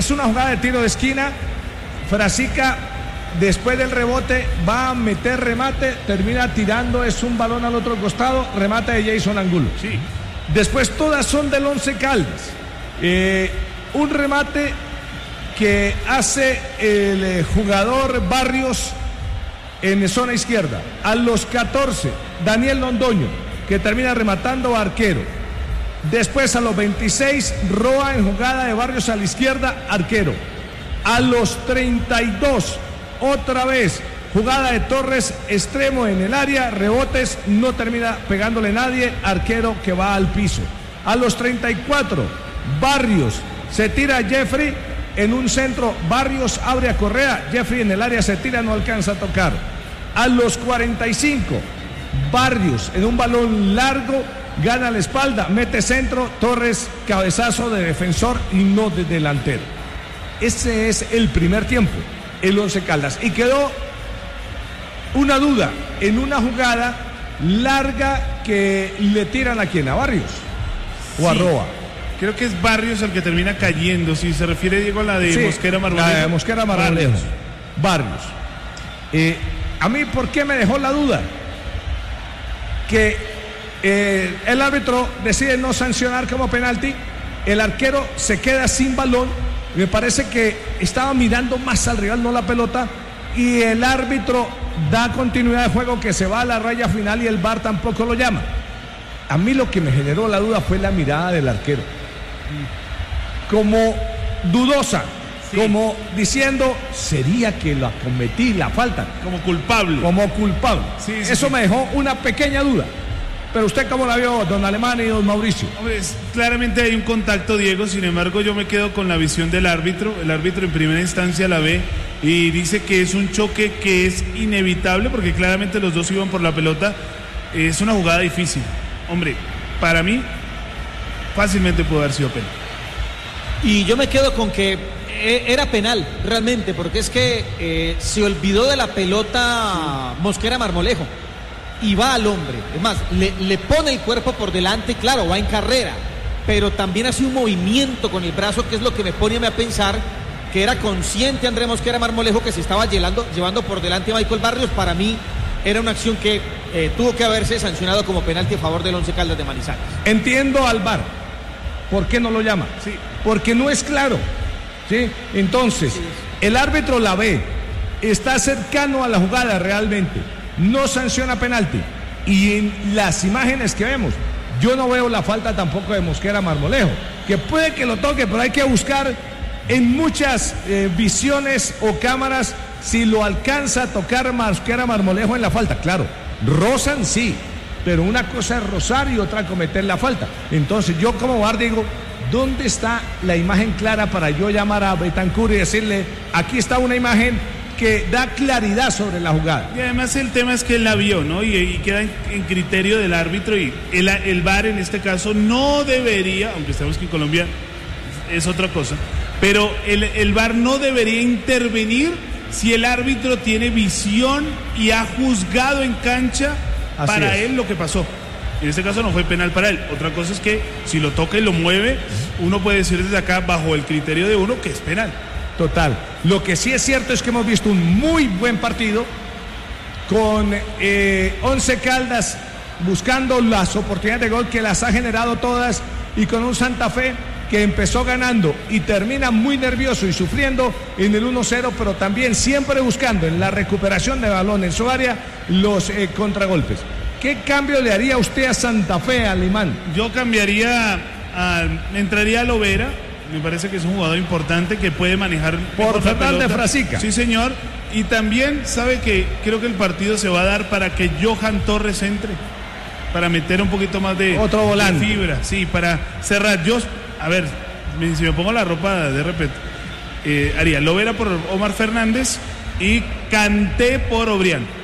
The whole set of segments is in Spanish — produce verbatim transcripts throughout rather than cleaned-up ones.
es una jugada de tiro de esquina. Frasica, después del rebote, va a meter remate, termina tirando, es un balón al otro costado, remate de Jason Angulo. Sí. Después todas son del Once Caldas. Eh, un remate que hace el eh, jugador Barrios en zona izquierda. A los catorce, Daniel Londoño, que termina rematando a arquero. Después a los veintiséis, Roa en jugada de Barrios a la izquierda, arquero. A los treinta y dos, otra vez, jugada de Torres, extremo en el área, rebotes, no termina pegándole nadie, arquero que va al piso. A los treinta y cuatro, Barrios, se tira a Jeffrey, en un centro, Barrios abre a Correa, Jeffrey en el área se tira, no alcanza a tocar. A los cuarenta y cinco, Barrios en un balón largo, gana la espalda, mete centro, Torres, cabezazo de defensor y no de delantero. Ese es el primer tiempo, el Once Caldas. Y quedó una duda en una jugada larga que le tiran a quién, a Barrios o a Sí. Roa. Creo que es Barrios el que termina cayendo. Si se refiere, Diego, a la de Sí, Mosquera Marmolejo. la de Mosquera Marmolejo. Barrios. Barrios. Eh, a mí, ¿por qué me dejó la duda? Que eh, el árbitro decide no sancionar como penalti, el arquero se queda sin balón, me parece que estaba mirando más al rival, no la pelota, y el árbitro da continuidad de juego, que se va a la raya final y el V A R tampoco lo llama. A mí lo que me generó la duda fue la mirada del arquero, como dudosa, sí. Como diciendo, ¿sería que la cometí la falta? Como culpable. Como culpable. Sí, sí, Eso sí. me dejó una pequeña duda. Pero usted, ¿cómo la vio, don Alemán y don Mauricio? Hombre, es- claramente hay un contacto, Diego. Sin embargo, yo me quedo con la visión del árbitro. El árbitro en primera instancia la ve y dice que es un choque que es inevitable, porque claramente los dos iban por la pelota. Es una jugada difícil. Hombre, para mí, fácilmente pudo haber sido penal. Y yo me quedo con que eh, era penal, realmente, porque es que eh, se olvidó de la pelota Mosquera Marmolejo y va al hombre. Es más, le, le pone el cuerpo por delante, claro, va en carrera, pero también hace un movimiento con el brazo, que es lo que me pone a pensar que era consciente André Mosquera Marmolejo que se estaba llevando, llevando por delante a Michael Barrios. Para mí era una acción que eh, tuvo que haberse sancionado como penalti a favor del Once Caldas de Manizales. Entiendo al V A R. ¿Por qué no lo llama? Sí. Porque no es claro. ¿Sí? Entonces, el árbitro la ve, está cercano a la jugada realmente, no sanciona penalti. Y en las imágenes que vemos, yo no veo la falta tampoco de Mosquera Marmolejo, que puede que lo toque, pero hay que buscar en muchas eh, visiones o cámaras si lo alcanza a tocar Mosquera Marmolejo en la falta. Claro, rozan sí, pero una cosa es rozar y otra cometer la falta. Entonces yo como V A R digo, ¿dónde está la imagen clara para yo llamar a Betancur y decirle, aquí está una imagen que da claridad sobre la jugada? Y además el tema es que él la vio, ¿no? Y, y queda en, en criterio del árbitro, y el, el V A R en este caso no debería, aunque sabemos que en Colombia es otra cosa, pero el, el V A R no debería intervenir si el árbitro tiene visión y ha juzgado en cancha Así para es. él lo que pasó. En este caso no fue penal para él. Otra cosa es que si lo toca y lo mueve, uno puede decir desde acá, bajo el criterio de uno, que es penal. Total. Lo que sí es cierto es que hemos visto un muy buen partido con eh, Once Caldas buscando las oportunidades de gol, que las ha generado todas, y con un Santa Fe que empezó ganando y termina muy nervioso y sufriendo en el uno cero, pero también siempre buscando en la recuperación de balón en su área los eh, contragolpes. ¿Qué cambio le haría usted a Santa Fe, Alemán? Yo cambiaría, a, entraría a Lovera. Me parece que es un jugador importante que puede manejar Por la Fernández pelota. Frasica. Sí, señor. Y también sabe que creo que el partido se va a dar para que Johan Torres entre, para meter un poquito más de, Otro volante. de fibra, sí, para cerrar. Yo, a ver, me- si me pongo la ropa de repente, eh, haría Lovera por Omar Fernández y Kanté por Obrián.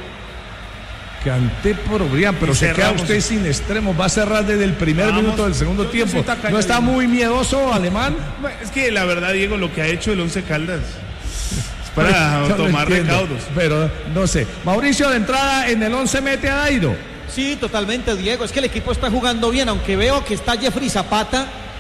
Canté por Obrián, pero Y se queda cerramos. usted sin extremos. Va a cerrar desde el primer Vamos. minuto del segundo Yo- yo tiempo. soy tacaño. ¿No está muy miedoso, Alemán? Bueno, es que la verdad, Diego, lo que ha hecho el Once Caldas es para Yo lo tomar entiendo, recaudos. pero no sé. Mauricio, de entrada en el once mete a Dairo. Sí, totalmente, Diego. Es que el equipo está jugando bien, aunque veo que está Jeffrey Zapata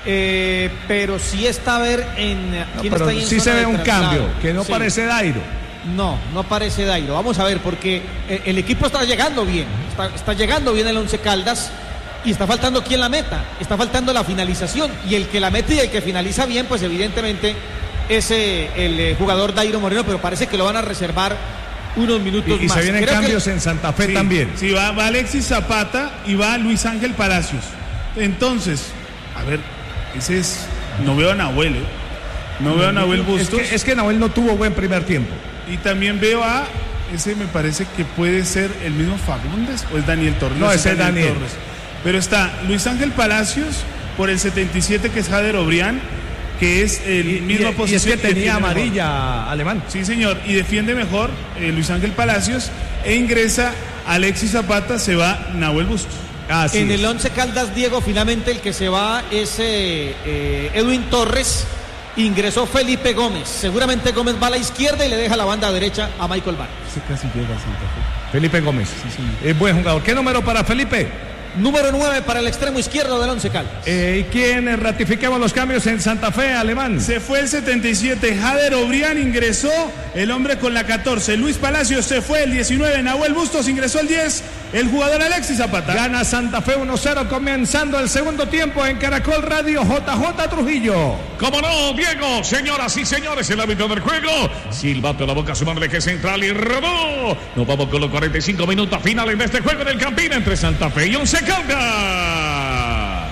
Eh, pero sí está a ver en No, quién pero está ahí en sí zona se ve de un traslado. cambio, que no Sí. parece Dairo. No, no parece Dairo. Vamos a ver, porque eh, el equipo está llegando bien. Está, está llegando bien el Once Caldas. Y está faltando quién la meta. Está faltando la finalización. Y el que la mete y el que finaliza bien, pues evidentemente es eh, el eh, jugador Dairo Moreno. Pero parece que lo van a reservar unos minutos Y, y más. se vienen Creo cambios que... en Santa Fe Sí, también. Sí, va, va Alexis Zapata y va Luis Ángel Palacios. Entonces, a ver, ese es... No veo a Nahuel, ¿eh? No veo a Nahuel Es Bustos. que, es que Nahuel no tuvo buen primer tiempo. Y también veo a... Ese me parece que puede ser el mismo Fagundes o es Daniel Torres. No, ese es Daniel. Torres. Pero está Luis Ángel Palacios por el setenta y siete, que es Jader Obrián, que es el Y, misma y- y posición. es que tenía defiende mejor. amarilla Alemán. Sí, señor, y defiende mejor eh, Luis Ángel Palacios e ingresa Alexis Zapata, se va Nahuel Bustos. Así En es. el Once Caldas, Diego, finalmente el que se va es eh, eh, Edwin Torres. Ingresó Felipe Gómez. Seguramente Gómez va a la izquierda y le deja la banda derecha a Michael Barrios. Ese casi llega a Santa Fe. Felipe Gómez. Es buen jugador. ¿Qué número para Felipe? Número nueve para el extremo izquierdo del Once Caldas. Eh, ¿Y quién eh, ratifiquemos los cambios en Santa Fe, Alemán? Se fue el setenta y siete, Jader Obrián ingresó, el hombre con la catorce, Luis Palacios se fue, el diecinueve, Nahuel Bustos ingresó el diez, el jugador Alexis Zapata. Gana Santa Fe uno cero, comenzando el segundo tiempo en Caracol Radio. J J Trujillo. Como no, Diego, señoras y señores, el árbitro del juego, silbato en la boca, su madre que central y rodó. Nos vamos con los cuarenta y cinco minutos finales de este juego en el Campín entre Santa Fe y Once Caldas.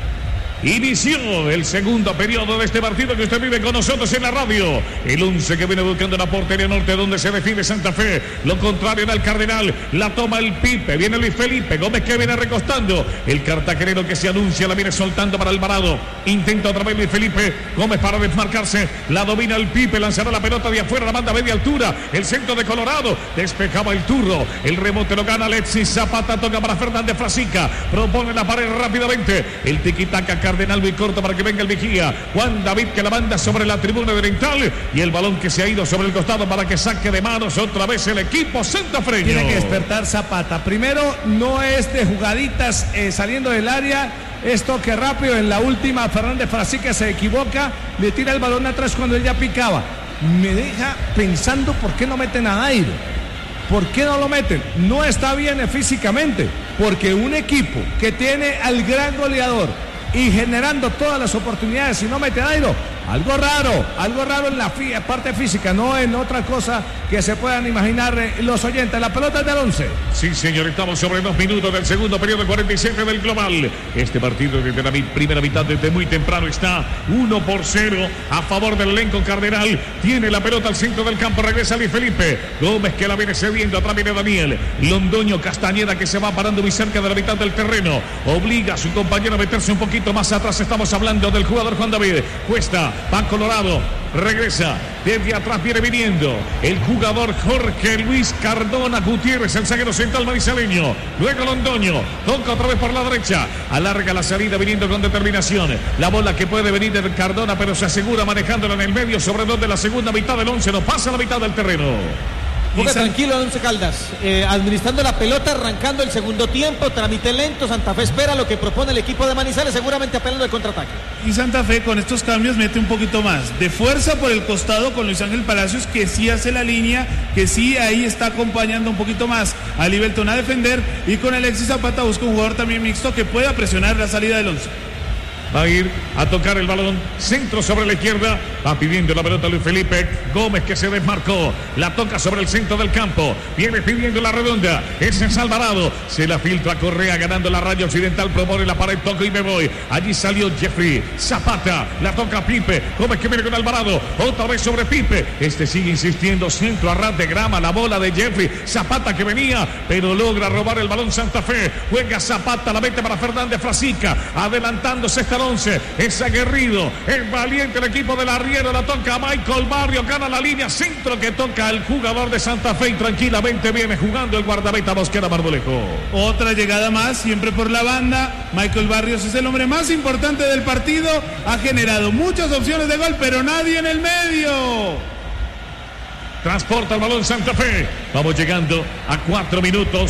Inició el segundo periodo de este partido que usted vive con nosotros en la radio. El once que viene buscando la portería norte donde se define Santa Fe. Lo contrario era el Cardenal. La toma el Pipe. Viene Luis Felipe. Gómez que viene recostando. El cartagenero que se anuncia la viene soltando para Alvarado. Intenta otra vez Luis Felipe. Gómez para desmarcarse. La domina el Pipe. Lanzará la pelota de afuera. La manda a media altura. El centro de Colorado. Despejaba el Turro. El rebote lo gana Alexis Zapata. Toca para Fernández Frasica. Propone la pared rápidamente. El tiquitaca Cardenal muy corto para que venga el vigía. Juan David que la manda sobre la tribuna oriental. Y el balón que se ha ido sobre el costado para que saque de manos otra vez el equipo santafreño. Tiene que despertar Zapata. Primero, no es de jugaditas eh, saliendo del área. Es toque rápido. En la última, Fernández Frasica se equivoca. Le tira el balón atrás cuando él ya picaba. Me deja pensando por qué no meten a Dairo. ¿Por qué no lo meten? No está bien eh, físicamente. Porque un equipo que tiene al gran goleador y generando todas las oportunidades, si no mete a Dairo, algo raro, algo raro en la fi- parte física, no en otra cosa que se puedan imaginar eh, los oyentes. La pelota es del once. Sí, señor, estamos sobre dos minutos del segundo periodo cuarenta y siete del global. Este partido desde la mi- primera mitad, desde muy temprano, está uno por cero a favor del elenco Cardenal. Tiene la pelota al centro del campo, regresa Luis Felipe. Gómez que la viene cediendo, atrás viene Daniel. Londoño Castañeda que se va parando muy cerca de la mitad del terreno. Obliga a su compañero a meterse un poquito más atrás. Estamos hablando del jugador Juan David. Cuesta, va Colorado, regresa. Desde atrás viene viniendo el jugador Jorge Luis Cardona Gutiérrez, el zaguero central manizaleño. Luego Londoño, toca otra vez por la derecha. Alarga la salida viniendo con determinación. La bola que puede venir de Cardona, pero se asegura manejándola en el medio, sobre dos de la segunda mitad del once. No pasa la mitad del terreno. Juega San- tranquilo el Once Caldas, eh, administrando la pelota, arrancando el segundo tiempo, trámite lento. Santa Fe espera lo que propone el equipo de Manizales, seguramente apelando de contraataque. Y Santa Fe con estos cambios mete un poquito más de fuerza por el costado con Luis Ángel Palacios, que sí hace la línea, que sí ahí está acompañando un poquito más a Libelton a defender, y con Alexis Zapata busca un jugador también mixto que pueda presionar la salida del once. Va a ir a tocar el balón, centro sobre la izquierda, va pidiendo la pelota Luis Felipe Gómez que se desmarcó, la toca sobre el centro del campo, viene pidiendo la redonda, ese es Alvarado, se la filtra Correa ganando la raya occidental, propone la pared, toco y me voy, allí salió Jeffrey, Zapata, la toca Pipe, Gómez que viene con Alvarado, otra vez sobre Pipe, este sigue insistiendo, centro a ras de grama, la bola de Jeffrey, Zapata que venía, pero logra robar el balón Santa Fe, juega Zapata, la mete para Fernández Frasica, adelantándose esta once, es aguerrido, es valiente el equipo de la Riera, la toca Michael Barrio, gana la línea, centro que toca el jugador de Santa Fe y tranquilamente viene jugando el guardameta Mosquera Marmolejo. Otra llegada más, siempre por la banda. Michael Barrios es el hombre más importante del partido, ha generado muchas opciones de gol, pero nadie en el medio. Transporta el balón Santa Fe, vamos llegando a cuatro minutos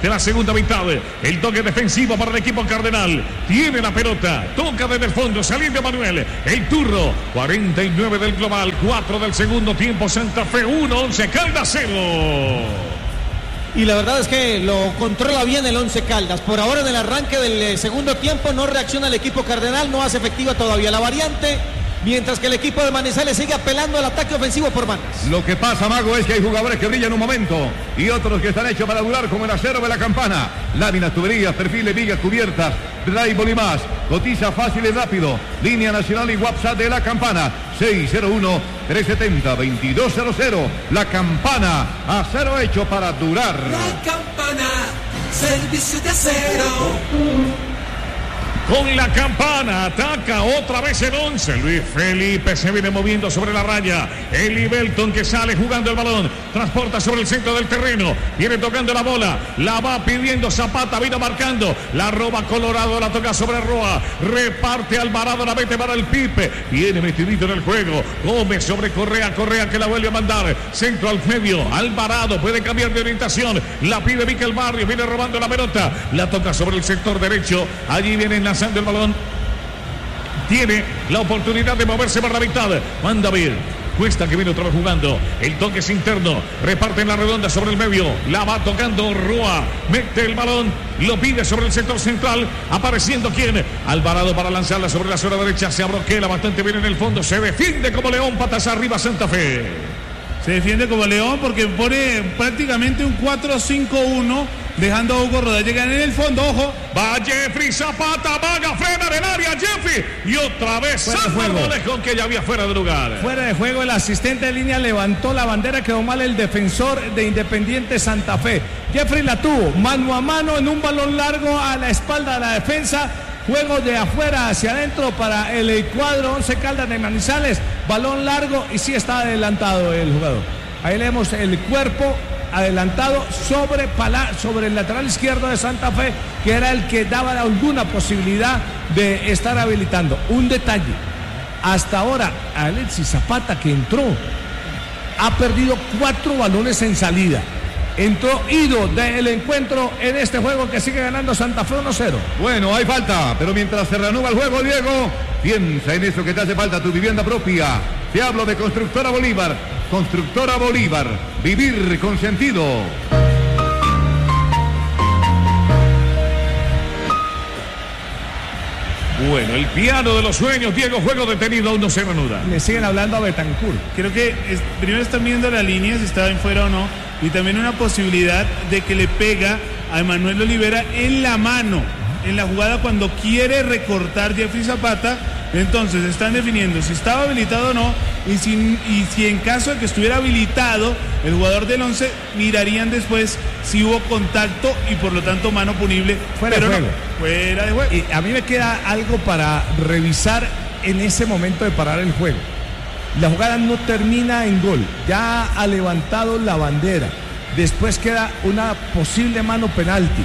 de la segunda mitad. El toque defensivo para el equipo cardenal. Tiene la pelota. Toca desde el fondo. Saliendo Manuel. El turno. cuarenta y nueve del global. cuatro del segundo tiempo. Santa Fe uno. Once Caldas cero. Y la verdad es que lo controla bien el Once Caldas. Por ahora en el arranque del segundo tiempo no reacciona el equipo cardenal. No hace efectiva todavía la variante. Mientras que el equipo de Manizales sigue apelando al ataque ofensivo por bandas. Lo que pasa, Mago, es que hay jugadores que brillan un momento y otros que están hechos para durar, como el acero de la campana. Láminas, tuberías, perfiles, vigas, cubiertas, drywall y más. Cotiza fácil y rápido. Línea nacional y WhatsApp de la campana. seis cero uno, tres siete cero, dos dos cero cero. La campana, acero hecho para durar. La campana, servicio de acero. Con la campana ataca otra vez el once. Luis Felipe se viene moviendo sobre la raya. Eli Belton que sale jugando el balón. Transporta sobre el centro del terreno. Viene tocando la bola. La va pidiendo Zapata. Vino marcando. La roba Colorado. La toca sobre Roa. Reparte Alvarado. La mete para el Pipe. Viene metidito en el juego. Gómez sobre Correa. Correa que la vuelve a mandar. Centro al medio. Alvarado puede cambiar de orientación. La pide Miquel Barrios. Viene robando la pelota. La toca sobre el sector derecho. Allí viene enlazando el balón. Tiene la oportunidad de moverse para la mitad. Manda a ver. Cuesta que viene otra vez jugando. El toque es interno. Reparte en la redonda sobre el medio. La va tocando Roa. Mete el balón. Lo pide sobre el sector central. Apareciendo quién. Alvarado para lanzarla sobre la zona derecha. Se abroquela bastante bien en el fondo. Se defiende como León. Patas arriba Santa Fe. Se defiende como León porque pone prácticamente un cuatro cinco uno, dejando a Hugo Roda llegar en el fondo. Ojo. Va Jeffrey Zapata, vaga, frena en el área, Jeffrey. Y otra vez San con que ya había fuera de lugar. Fuera de juego, el asistente de línea levantó la bandera, quedó mal el defensor de Independiente Santa Fe. Jeffrey la tuvo, mano a mano en un balón largo a la espalda de la defensa. Juego de afuera hacia adentro para el cuadro Once Caldas de Manizales. Balón largo y sí está adelantado el jugador. Ahí leemos el cuerpo adelantado sobre, pala, sobre el lateral izquierdo de Santa Fe, que era el que daba alguna posibilidad de estar habilitando. Un detalle, hasta ahora Alexis Zapata, que entró, ha perdido cuatro balones en salida. Entró ido del encuentro en este juego que sigue ganando Santa Fe uno cero. Bueno, hay falta, pero mientras se reanuda el juego, Diego, piensa en eso que te hace falta, tu vivienda propia. Te hablo de Constructora Bolívar. Constructora Bolívar, vivir con sentido. Bueno, el piano de los sueños, Diego, juego detenido, aún no se reanuda. Le siguen hablando a Betancur. Creo que es, primero están viendo la línea, si está en fuera o no, y también una posibilidad de que le pega a Emanuel Olivera en la mano, en la jugada cuando quiere recortar Jeffrey Zapata. Entonces están definiendo si estaba habilitado o no, y si, y si en caso de que estuviera habilitado el jugador del once, mirarían después si hubo contacto y por lo tanto mano punible. Fuera de juego. No, fuera de juego. Y a mí me queda algo para revisar en ese momento de parar el juego. La jugada no termina en gol, ya ha levantado la bandera. Después queda una posible mano penalti.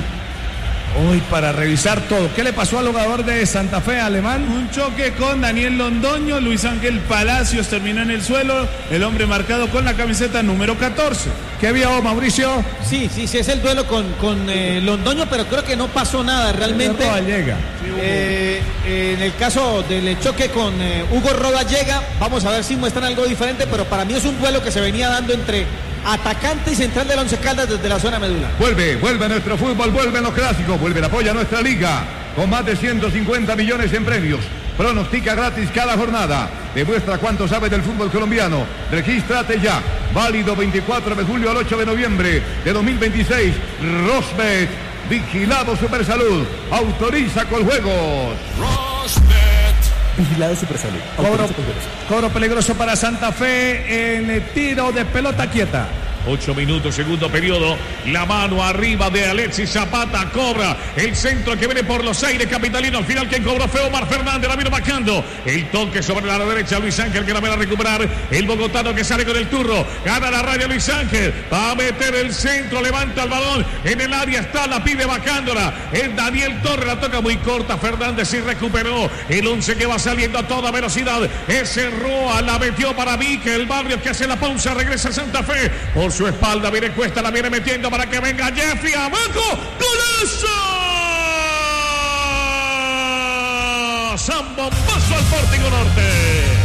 Hoy para revisar todo. ¿Qué le pasó al jugador de Santa Fe, Alemán? Un choque con Daniel Londoño. Luis Ángel Palacios terminó en el suelo. El hombre marcado con la camiseta número catorce. ¿Qué vio, Mauricio? Sí, sí, sí, es el duelo con, con eh, Londoño, pero creo que no pasó nada realmente. Roda llega. Eh, eh, en el caso del choque con eh, Hugo Roda llega. Vamos a ver si muestran algo diferente, pero para mí es un duelo que se venía dando entre atacante y central del Once Caldas desde la zona medular. Vuelve, vuelve nuestro fútbol, vuelve los clásicos, vuelve el apoyo a nuestra liga, con más de ciento cincuenta millones en premios. Pronostica gratis cada jornada. Demuestra cuánto sabe del fútbol colombiano. Regístrate ya. Válido veinticuatro de julio al ocho de noviembre de dos mil veintiséis. Rosbet, vigilado Supersalud. Autoriza con juegos. Rosbet. Vigilado Supersalud. Cobro, cobro peligroso para Santa Fe en el tiro de pelota quieta. Ocho minutos, segundo periodo. La mano arriba de Alexis Zapata. Cobra el centro que viene por los aires capitalino. Al final quien cobró fue Omar Fernández. La vino bajando. El toque sobre la derecha. Luis Ángel que la va a recuperar. El bogotano que sale con el turro. Gana la raya Luis Ángel. Va a meter el centro. Levanta el balón. En el área está. La pide bajándola. El Daniel Torres. La toca muy corta. Fernández sí recuperó. El once que va saliendo a toda velocidad. Ese Roa la metió para Miquel Barrios que hace la pausa. Regresa a Santa Fe. Por su espalda, viene Cuesta, la viene metiendo para que venga Jeffrey abajo. ¡Golazo! Zambombazo al Sporting Norte.